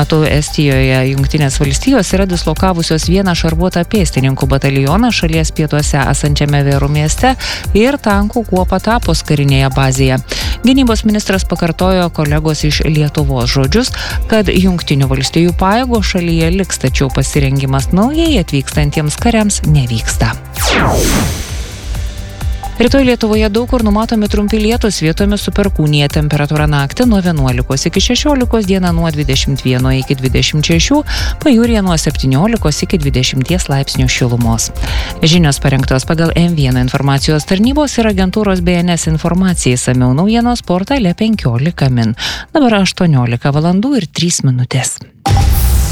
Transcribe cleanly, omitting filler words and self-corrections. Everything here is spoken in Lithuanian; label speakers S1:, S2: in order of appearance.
S1: metu Estijoje Jungtinės valstijos yra dislokavusios vieną šarvuotą pėstininkų batalioną šalies pietuose esančiame Verų mieste ir tankų kuopą Tapos karinėje bazėje. Gynybos ministras pakartojo kolegos iš Lietuvos žodžius, kad Jungtinių valstijų pajėgos šalyje liks, tačiau pasirengimas naujai atvykstantiems kariams nevyksta. Rytoj Lietuvoje daug kur numatomi trumpi lietūs, vietomis su perkūnija, temperatūra naktį nuo 11 iki 16, dieną nuo 21 iki 26, pajūryje nuo 17 iki 20 laipsnių šilumos. Žinios parengtos pagal M1 informacijos tarnybos ir agentūros BNS informacijai, išsamiau naujienos portale 15 min. Dabar 18 valandų ir 3 minutės.